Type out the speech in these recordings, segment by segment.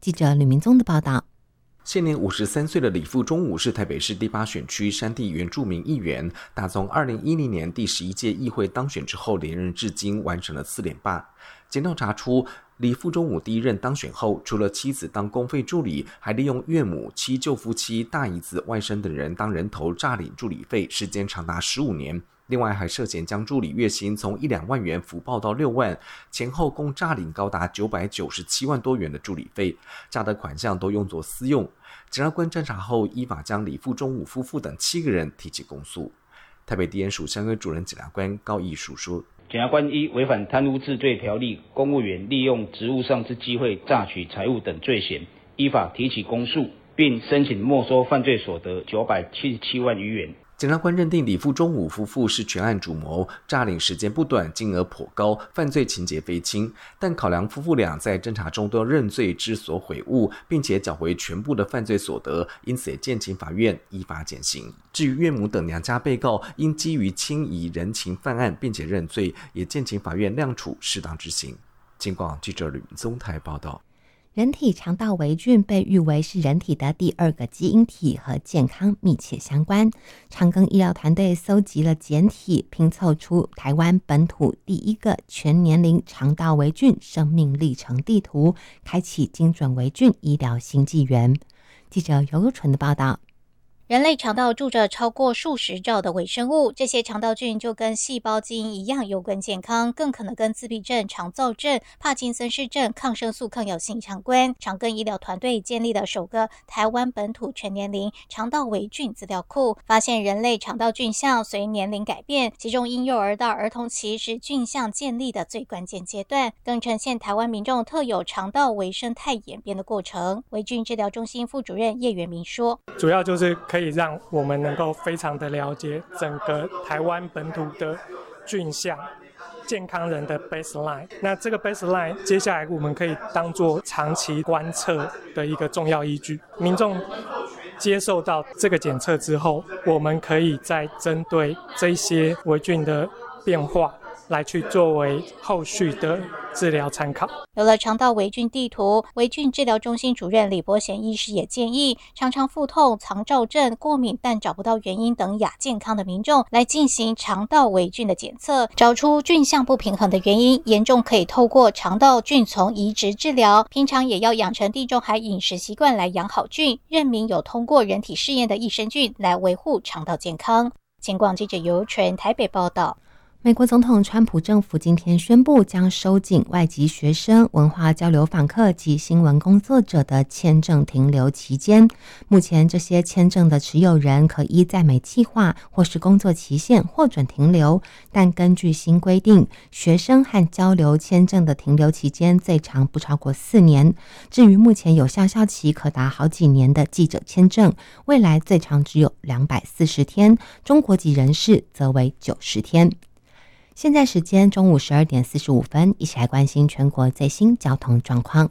记者吕明宗的报道。 现年53岁的李富中武是台北市第8选区山地原住民议员，打从2010年第11届议会当选之后连任至今，完成了4连霸。检调查出，李富中武第一任当选后，除了妻子当公费助理，还利用岳母、妻舅夫妻、大姨子、外甥等人当人头诈领助理费，时间长达15年。另外还涉嫌将助理月薪从1-2万元浮报到6万，前后共诈领高达997万多元的助理费，诈的款项都用作私用。检察官侦查后，依法将李富中武夫妇等7个人提起公诉。台北地检署相关主任检察官高义树说， 检察官依违反贪污治罪条例、公务员利用职务上之机会榨取财物等罪嫌，依法提起公诉，并申请没收犯罪所得977万余元。 检察官认定李富中武夫妇是全案主谋，诈领时间不短，金额颇高，犯罪情节非轻。但考量夫妇俩在侦查中都认罪知所悔悟，并且缴回全部的犯罪所得，因此也建请法院依法减刑。至于岳母等娘家被告，因基于亲宜人情犯案，并且认罪，也建请法院量处适当执行。警广记者吕宗台报道。 人体肠道微菌被誉为是人体的第2个基因体，和健康密切相关。长庚医疗团队搜集了简体，拼凑出台湾本土第1个全年龄肠道微菌生命历程地图，开启精准微菌医疗新纪元。记者尤如纯的报道。 人类肠道住着超过数十兆的微生物，这些肠道菌就跟细胞基因一样有关健康，更可能跟自闭症、肠躁症、帕金森氏症、抗生素抗药性相关。长庚医疗团队建立了首个台湾本土全年龄肠道微菌资料库，发现人类肠道菌相随年龄改变，其中婴幼儿到儿童期是菌相建立的最关键阶段，更呈现台湾民众特有肠道微生态演变的过程。微菌治疗中心副主任叶元明说， 主要就是可以让我们能够非常的了解整个台湾本土的菌相，健康人的 baseline。 那这个 baseline 接下来我们可以当作长期观测的一个重要依据。民众接受到这个检测之后，我们可以再针对这些微菌的变化来去作为后续的治疗参考。 有了肠道微菌地图，微菌治疗中心主任李伯贤医师也建议，常常腹痛、肠躁症、过敏但找不到原因等亚健康的民众来进行肠道微菌的检测，找出菌相不平衡的原因，严重可以透过肠道菌丛移植治疗。平常也要养成地中海饮食习惯来养好菌，认明有通过人体试验的益生菌来维护肠道健康。警广记者尤纯台北报道。 美国总统川普政府今天宣布，将收紧外籍学生、文化交流访客及新闻工作者的签证停留期间。目前这些签证的持有人可依在美计划或是工作期限获准停留，但根据新规定，学生和交流签证的停留期间最长不超过4年。至于目前有效效期可达好几年的记者签证，未来最长只有240天，中国籍人士则为90天。现在时间中午12点45分，一起来关心全国最新交通状况。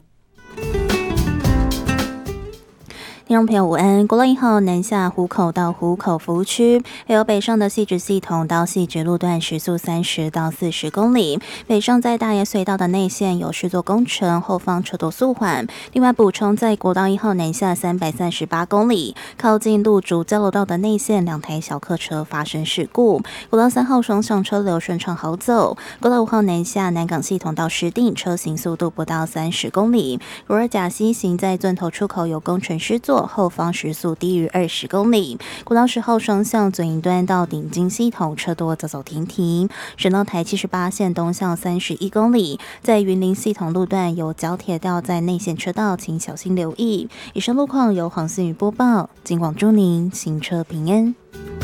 听众朋友午安，国道1号南下湖口到湖口服务区，还有北上的汐止系统到汐止路段时速30到40公里，北上在大爷隧道的内线有施作工程，后方车多速缓。另外补充，在国道1号南下338公里，靠近路竹交流道的内线2台小客车发生事故。国道3号双向车流顺畅好走，国道5号南下南港系统到石碇，车行速度不到30公里。如而甲西行在钻头出口有工程施作，后方时速低于20公里。国道10号双向左营端到顶金系统车多走走停停。省道台78线东向31公里，在云林系统路段有角铁道在内线车道，请小心留意。以上路况由黄思雨播报，警广祝您行车平安。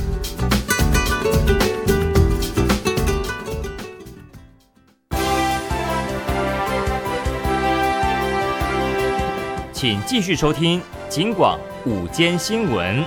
请继续收听警广午间新闻。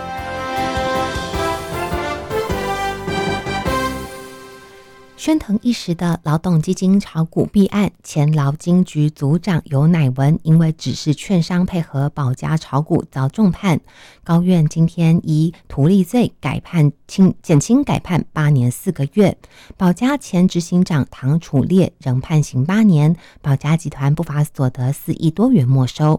喧腾一时的劳动基金炒股弊案，前劳金局组长游乃文因为指示券商配合保家炒股遭重判，高院今天以图利罪减轻改判8年4个月。保家前执行长唐楚烈仍判刑8年，保家集团不法所得4亿多元没收。